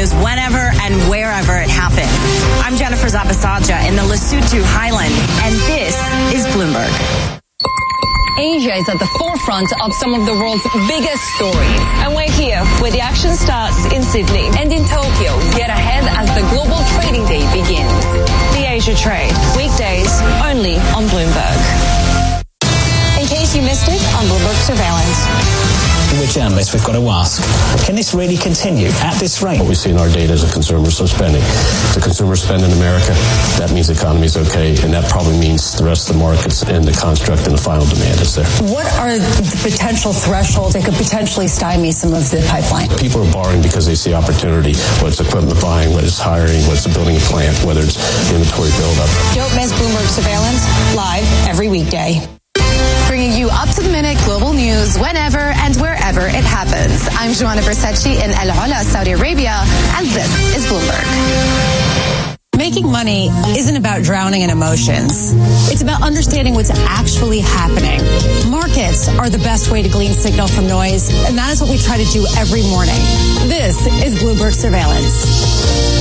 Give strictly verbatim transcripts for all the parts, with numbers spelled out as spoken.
news whenever and wherever it happens. I'm Jennifer Zabasaja in the Lesotho Highlands, and this is Bloomberg. Asia is at the forefront of some of the world's biggest stories. And we're here where the action starts in Sydney. And in Tokyo, get ahead as the global trading day begins. The Asia Trade, weekdays only on Bloomberg. In case you missed it, on Bloomberg Surveillance. We're journalists, we've got to ask, can this really continue at this rate? What we see in our data is a consumers are spending. The consumers spend in America, that means the economy is okay, and that probably means the rest of the markets and the construct and the final demand is there. What are the potential thresholds that could potentially stymie some of the pipeline? People are borrowing because they see opportunity, whether it's equipment buying, whether it's hiring, whether it's building a plant, whether it's inventory buildup. Don't miss Bloomberg Surveillance, live every weekday. Bringing you up-to-the-minute global news whenever and wherever it happens. I'm Joanna Bersetchi in El Ula, Saudi Arabia, and this is Bloomberg. Making money isn't about drowning in emotions. It's about understanding what's actually happening. Markets are the best way to glean signal from noise, and that is what we try to do every morning. This is Bloomberg Surveillance.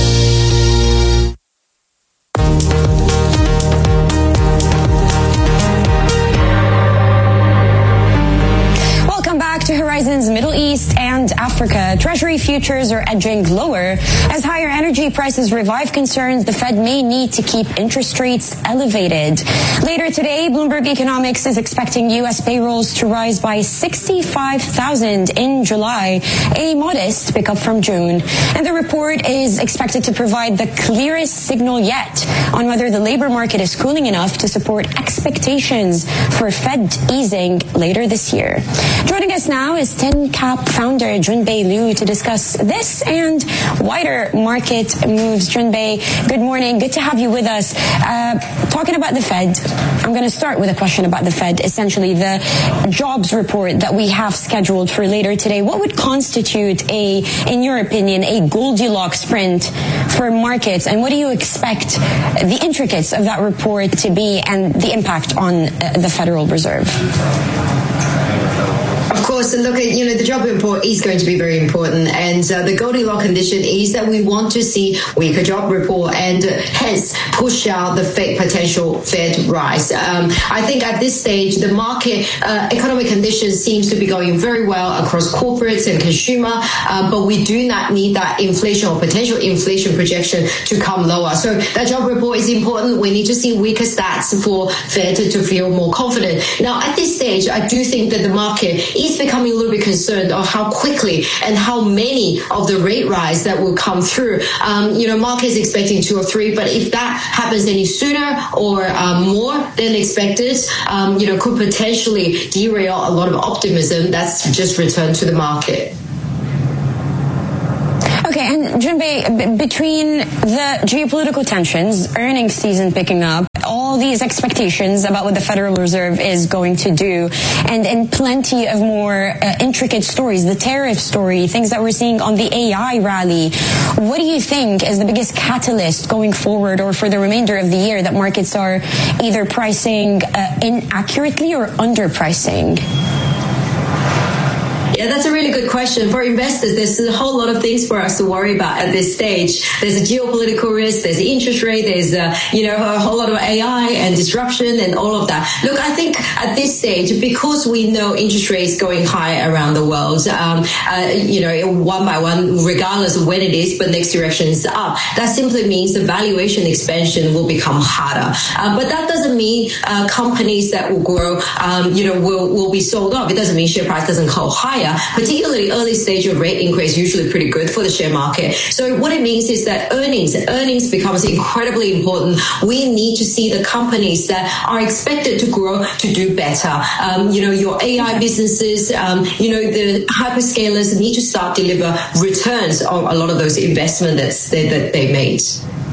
To Horizon's Middle East and Africa, Treasury futures are edging lower as higher energy prices revive concerns the Fed may need to keep interest rates elevated. Later today, Bloomberg Economics is expecting U S payrolls to rise by sixty-five thousand in July, a modest pickup from June. And the report is expected to provide the clearest signal yet on whether the labor market is cooling enough to support expectations for Fed easing later this year. Joining us now is TenCap founder Junbei Liu to discuss this and wider market moves. Junbei, good morning. Good to have you with us. Uh, talking about the Fed, I'm going to start with a question about the Fed, essentially the jobs report that we have scheduled for later today. What would constitute a, in your opinion, a Goldilocks sprint for markets, and what do you expect the intricacies of that report to be and the impact on uh, the Federal Reserve? Of course, and look at, you know, the job report is going to be very important. And uh, the Goldilocks condition is that we want to see weaker job report and uh, hence push out the Fed potential Fed rise. Um, I think at this stage, the market uh, economic conditions seems to be going very well across corporates and consumer, uh, but we do not need that inflation or potential inflation projection to come lower. So that job report is important. We need to see weaker stats for Fed to, to feel more confident. Now, at this stage, I do think that the market is becoming a little bit concerned of how quickly and how many of the rate rise that will come through. Um, you know, market is expecting two or three, but if that happens any sooner or um, more than expected, um, you know, could potentially derail a lot of optimism that's just returned to the market. Okay, and Junbei, b- between the geopolitical tensions, earnings season picking up, all these expectations about what the Federal Reserve is going to do, and, and plenty of more uh, intricate stories, the tariff story, things that we're seeing on the A I rally, what do you think is the biggest catalyst going forward or for the remainder of the year that markets are either pricing uh, inaccurately or underpricing? Yeah, that's a really good question. For investors, there's a whole lot of things for us to worry about at this stage. There's a geopolitical risk, there's the interest rate, there's a, you know, a whole lot of A I and disruption and all of that. Look, I think at this stage, because we know interest rates going high around the world, um, uh, you know, one by one, regardless of when it is, but next direction is up. That simply means the valuation expansion will become harder. Uh, but that doesn't mean uh, companies that will grow, um, you know, will, will be sold off. It doesn't mean share price doesn't go higher. Particularly early stage of rate increase, usually pretty good for the share market. So what it means is that earnings, earnings becomes incredibly important. We need to see the companies that are expected to grow to do better. Um, you know, your A I businesses, um, you know, the hyperscalers need to start deliver returns on a lot of those investments that, that they made.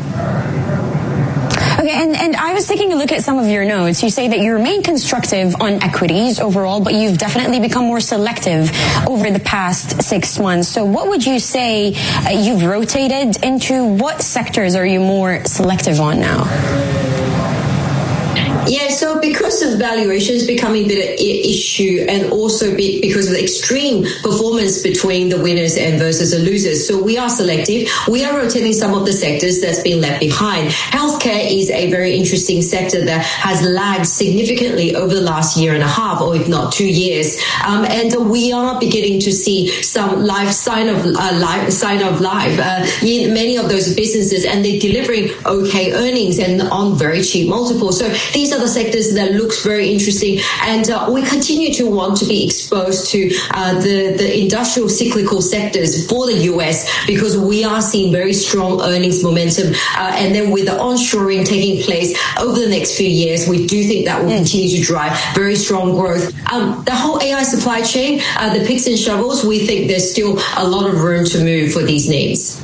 Okay, and, and I was taking a look at some of your notes. You say that you remain constructive on equities overall, but you've definitely become more selective over the past six months. So what would you say uh, you've rotated into? What sectors are you more selective on now? Yeah, so because of valuations becoming a bit of an issue, and also be, because of the extreme performance between the winners and versus the losers. So we are selective. We are rotating some of the sectors that's been left behind. Healthcare is a very interesting sector that has lagged significantly over the last year and a half, or if not two years. Um, and we are beginning to see some life sign of uh, life, sign of life uh, in many of those businesses, and they're delivering okay earnings and on very cheap multiples. So these are the sectors that looks very interesting, and uh, we continue to want to be exposed to uh, the the industrial cyclical sectors for the U S, because we are seeing very strong earnings momentum, uh, and then with the onshoring taking place over the next few years, we do think that will continue to drive very strong growth. Um, the whole A I supply chain, uh, the picks and shovels, we think there's still a lot of room to move for these names.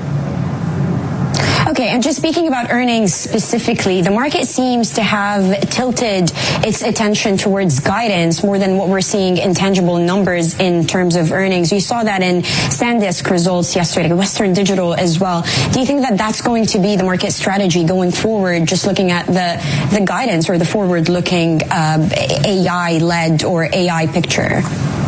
Okay, and just speaking about earnings specifically, the market seems to have tilted its attention towards guidance more than what we're seeing in tangible numbers in terms of earnings. You saw that in SanDisk results yesterday, Western Digital as well. Do you think that that's going to be the market strategy going forward, just looking at the, the guidance or the forward-looking uh, A I-led or A I picture?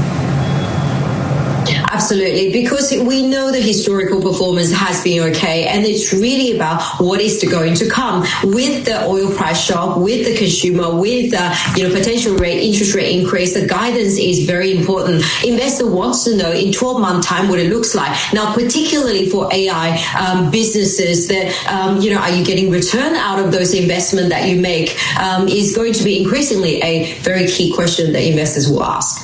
Absolutely, because we know the historical performance has been okay, and it's really about what is going to come with the oil price shock, with the consumer, with uh, you know potential rate interest rate increase. The guidance is very important. Investor wants to know in twelve month time what it looks like. Now, particularly for A I um, businesses, that um, you know, are you getting return out of those investment that you make? Um, is going to be increasingly a very key question that investors will ask.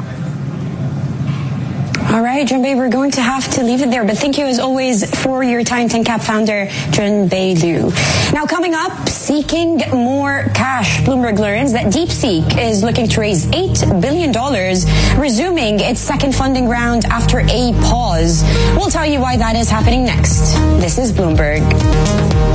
All right, Junbei, we're going to have to leave it there. But thank you, as always, for your time, ThinkCap founder, Junbei Liu. Now, coming up, seeking more cash. Bloomberg learns that DeepSeek is looking to raise eight billion dollars, resuming its second funding round after a pause. We'll tell you why that is happening next. This is Bloomberg.